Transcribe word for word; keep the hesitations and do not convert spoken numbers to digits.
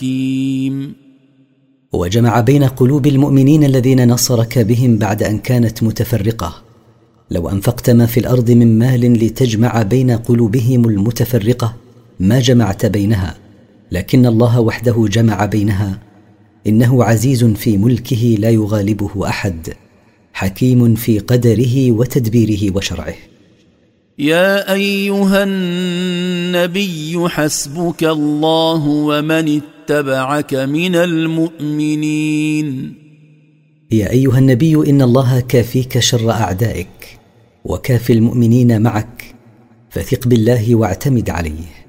حكيم. وجمع بين قلوب المؤمنين الذين نصرك بهم بعد أن كانت متفرقة. لو أنفقت ما في الأرض من مال لتجمع بين قلوبهم المتفرقة ما جمعت بينها، لكن الله وحده جمع بينها. إنه عزيز في ملكه لا يغالبه أحد، حكيم في قدره وتدبيره وشرعه. يا أيها النبي حسبك الله ومن اتبعك من المؤمنين. يا أيها النبي إن الله كافيك شر أعدائك وكافي المؤمنين معك، فثق بالله واعتمد عليه.